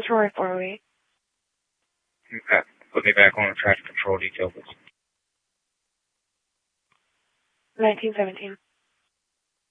Troy 408. Okay. Put me back on traffic control detail, please. 1917.